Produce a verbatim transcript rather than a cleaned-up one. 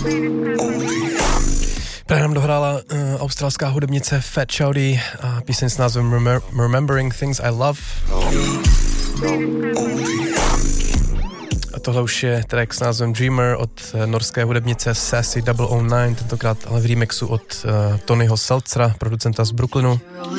Právě nám dohrála uh, australská hudebnice Fat Shawty a píseň s názvem Remem- Remembering Things I Love. A tohle už je track s názvem Dreamer od uh, norské hudebnice Sassy double oh nine, tentokrát ale v remixu od uh, Tonyho Seltzera, producenta z Brooklynu.